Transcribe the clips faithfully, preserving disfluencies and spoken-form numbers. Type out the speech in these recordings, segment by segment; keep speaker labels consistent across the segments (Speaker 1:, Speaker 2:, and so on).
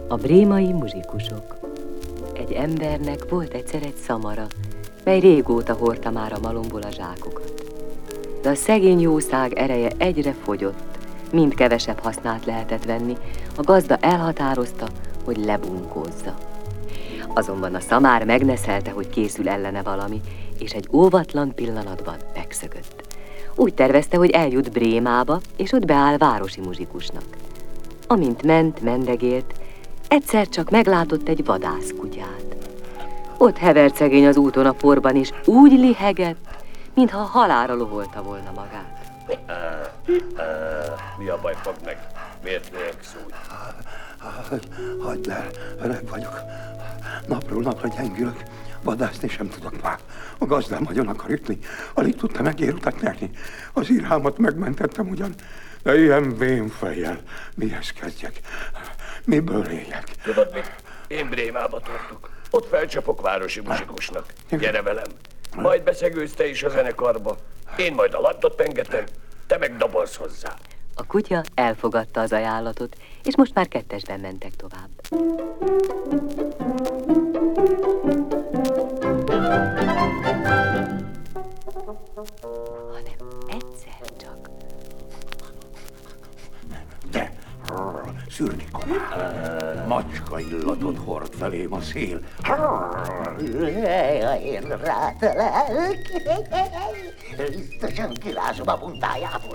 Speaker 1: A brémai muzsikusok. Egy embernek volt egyszer egy szamara, mely régóta hordta már a malomból a zsákokat. De a szegény jószág ereje egyre fogyott, mind kevesebb hasznát lehetett venni, a gazda elhatározta, hogy lebunkózza. Azonban a szamár megneszelte, hogy készül ellene valami, és egy óvatlan pillanatban megszökött. Úgy tervezte, hogy eljut Brémába, és ott beáll városi muzsikusnak. Amint ment, mendegélt, egyszer csak meglátott egy vadászkutyát. Ott hevert szegény az úton a porban, és úgy lihegett, mintha halálra loholta volna magát.
Speaker 2: Mi a baj, fogd meg? Miért légsz úgy?
Speaker 3: Hagyd el, öreg vagyok. Napról napra gyengülök. Vadászni sem tudok már. A gazdám nagyon akar ütni. Alig tudta megérutat nyerni. Az irhámat megmentettem ugyan, de ilyen vén fejjel mihez kezdjek? Miből éljek?
Speaker 2: Tudod mit? Én Brémába tartok. Ott felcsapok városi muzsikusnak. Gyere velem. Majd beszegülsz te is a zenekarba. Én majd a lattot pengetem, te meg dobolsz hozzá.
Speaker 1: A kutya elfogadta az ajánlatot, és most már kettesben mentek tovább. Hanem egyszer csak.
Speaker 3: De, szürni komár, macska illatot hord felém a szél.
Speaker 4: Én rátelek. Biztosan kilázom a buntájából.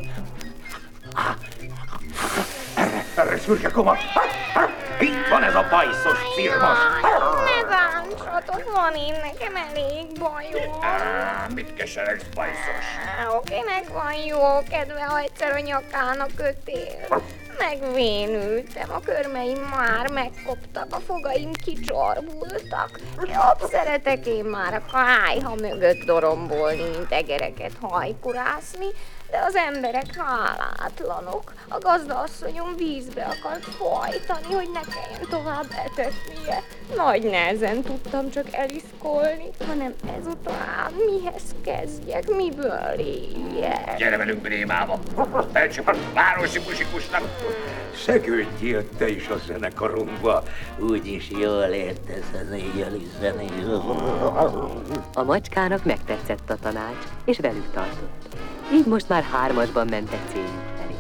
Speaker 3: Erre, erre, szürke komár! Itt van ez a bajszos cirmos!
Speaker 5: Ne bántsatok, van én nekem elég bajom.
Speaker 2: Mit keseregsz, bajszos?
Speaker 5: Okének van jó kedve, ha egyszer a nyakának kötél. Megvénültem, a körmeim már megkoptak, a fogaim kicsorbultak. Jobb szeretek én már a kályha mögött dorombolni, mint egereket hajkurászni, de az emberek hálátlanok. A gazdaasszonyom vízbe akart folytani, hogy ne kelljen tovább etetnie. Nagy nehezen tudtam csak eliszkolni, hanem ezután mihez kezdjek, miből éljek.
Speaker 2: Gyere velünk Brémába. Felcsapok városi muzsikusnak.
Speaker 3: Szegődjél te is a zenekarunkba.
Speaker 4: Úgyis jól értesz az éjjeli zenét.
Speaker 1: A macskának megtetszett a tanács, és velük tartott. Így most már hármasban mentek céljuk felé.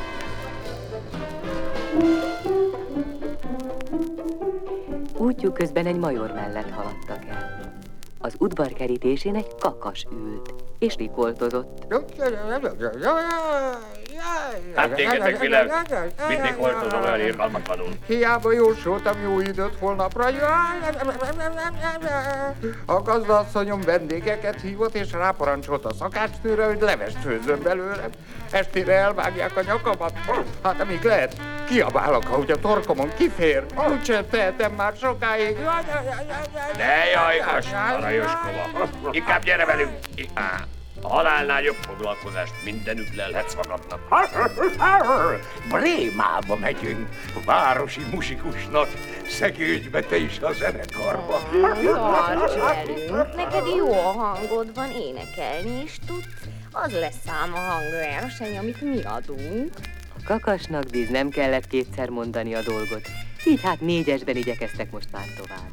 Speaker 1: Útjuk közben egy major mellett haladtak el. Az udvar kerítésén egy kakas ült, és rikoltozott.
Speaker 2: Hát téged meg világ, mindig holtozol olyan irgalmatlanul.
Speaker 6: Hiába jósoltam jó időt holnapra. A gazdaasszonyom vendégeket hívott, és ráparancsolt a szakácsnőre, hogy levest főzzön belőlem. Estére elvágják a nyakamat. Hát amíg lehet, kiabálok, ahogy a torkomon kifér. Úgyse tehetem már sokáig.
Speaker 2: Ne jajgass, aranyos kova. Inkább gyere velünk. A halálnál jobb foglalkozást mindenütt lelhetsz magadnak.
Speaker 3: Brémába megyünk, városi muzsikusnak. Szegődj be te is a zenekarba.
Speaker 5: Tarts velünk, neked jó a hangod van, énekelni is tudsz. Az lesz ám a hangverseny, amit mi adunk.
Speaker 1: A kakasnak biz nem kellett kétszer mondani a dolgot, így hát négyesben igyekeztek most már tovább.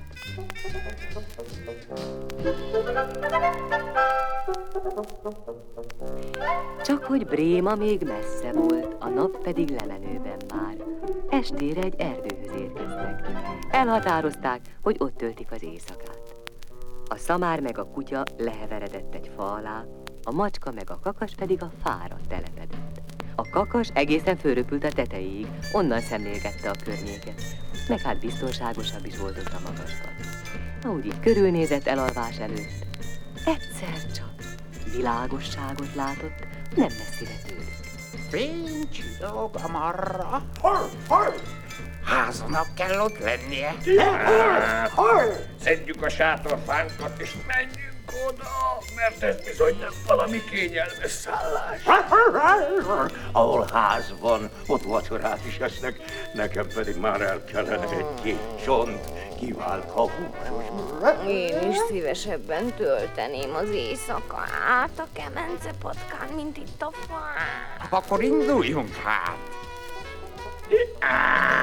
Speaker 1: Csak hogy Bréma még messze volt, a nap pedig lemenőben már. Estére egy erdőhöz érkeztek. Elhatározták, hogy ott töltik az éjszakát. A szamár meg a kutya leheveredett egy fa alá, a macska meg a kakas pedig a fára telepedett. A kakas egészen fölröpült a tetejéig, onnan szemlélgette a környéket, meg hát biztonságosabb is volt ott a magasban. Ahogy így körülnézett elalvás előtt, egyszer csak világosságot látott, nem messzire tőlük.
Speaker 6: Fény csillog a marra. Hol, hol? Házanak kell ott lennie.
Speaker 2: Hol, hol? Szedjük a sátorfánkat és menjünk oda, mert ez bizony nem valami kényelmes szállás.
Speaker 3: Ahol ház van, ott vacsorát is esznek, nekem pedig már el kellene egy-két csont, kivált ha húsos.
Speaker 5: Én is szívesebben tölteném az éjszakát a kemence patkán, mint itt a fán.
Speaker 6: Akkor induljunk hát.